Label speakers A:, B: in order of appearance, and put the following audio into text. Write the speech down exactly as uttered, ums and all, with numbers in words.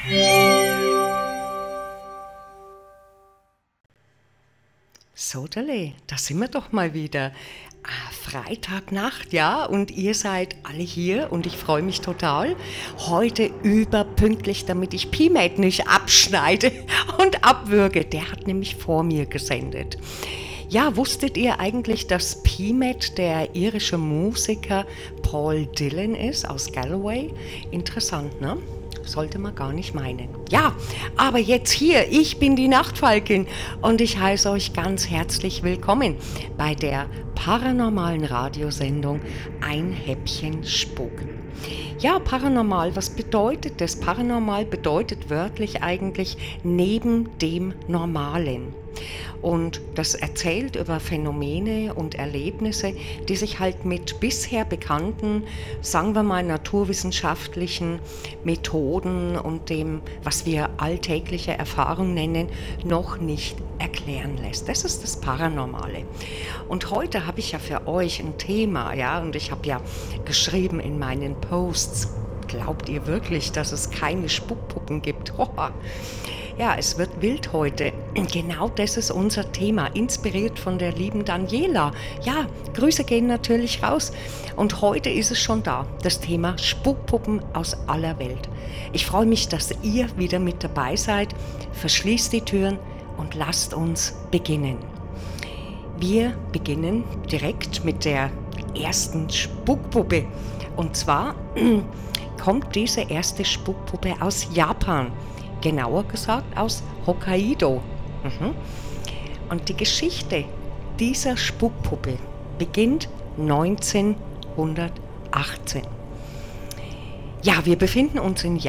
A: So, Dele, da sind wir doch mal wieder. Ah, Freitagnacht, ja, und ihr seid alle hier und ich freue mich total. Heute überpünktlich, damit ich P-Mate nicht abschneide und abwürge. Der hat nämlich vor mir gesendet. Ja, wusstet ihr eigentlich, dass P-Mate der irische Musiker Paul Dillon ist aus Galloway? Interessant, ne? Sollte man gar nicht meinen. Ja, aber jetzt hier, ich bin die Nachtfalkin und ich heiße euch ganz herzlich willkommen bei der paranormalen Radiosendung Ein Häppchen Spuk. Ja, paranormal, was bedeutet das? Paranormal bedeutet wörtlich eigentlich neben dem Normalen. Und das erzählt über Phänomene und Erlebnisse, die sich halt mit bisher bekannten, sagen wir mal naturwissenschaftlichen Methoden und dem, was wir alltägliche Erfahrung nennen, noch nicht erklären lässt. Das ist das Paranormale. Und heute habe ich ja für euch ein Thema, ja, und ich habe ja geschrieben in meinen Posts, glaubt ihr wirklich, dass es keine Spukpuppen gibt? Hoha. Ja, es wird wild heute. Genau das ist unser Thema, inspiriert von der lieben Daniela. Ja, Grüße gehen natürlich raus. Und heute ist es schon da, das Thema Spukpuppen aus aller Welt. Ich freue mich, dass ihr wieder mit dabei seid. Verschließt die Türen und lasst uns beginnen. Wir beginnen direkt mit der ersten Spukpuppe. Und zwar kommt diese erste Spukpuppe aus Japan. Genauer gesagt aus Hokkaido. Mhm. Und die Geschichte dieser Spukpuppe beginnt neunzehnhundertachtzehn. Ja, wir befinden uns in